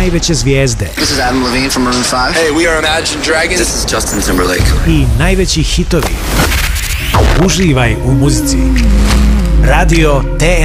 najveće zvijezde. This is Adam Levine from Maroon 5. Hey, we are Imagine Dragons. This is Justin Timberlake. I najveći hitovi. Uživaj u muzici. Radio TNT.